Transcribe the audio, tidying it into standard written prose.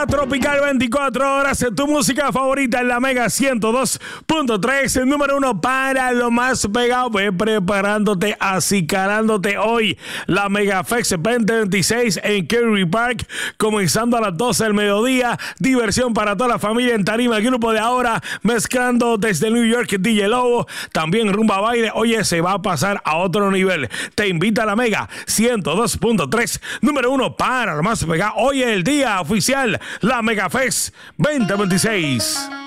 La Tropical 24 horas, tu música favorita en la Mega 102.3, el número 1 para lo más pegado. Ve preparándote, acicalándote hoy. La Mega Fest 2026 en Kerry Park, comenzando a las 12 del mediodía. Diversión para toda la familia en tarima. El grupo de ahora, mezclando desde New York, DJ Lobo. También rumba baile. Oye, se va a pasar a otro nivel. Te invita a la Mega 102.3, número 1 para lo más pegado. Hoy es el día oficial, la Mega Fest 2026.